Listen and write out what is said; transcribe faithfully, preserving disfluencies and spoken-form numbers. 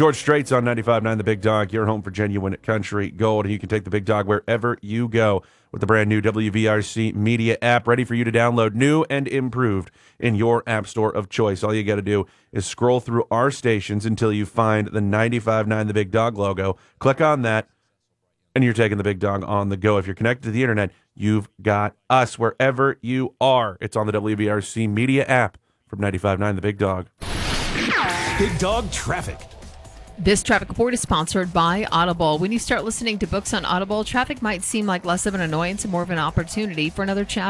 George Strait's on ninety-five point nine The Big Dog, your home for genuine country gold. And you can take The Big Dog wherever you go with the brand new W V R C Media app, ready for you to download, new and improved in your app store of choice. All you got to do is scroll through our stations until you find the ninety-five point nine The Big Dog logo. Click on that, and you're taking The Big Dog on the go. If you're connected to the internet, you've got us wherever you are. It's on the W V R C Media app from ninety-five point nine The Big Dog. Big Dog Traffic. This traffic report is sponsored by Audible. When you start listening to books on Audible, traffic might seem like less of an annoyance and more of an opportunity for another chapter.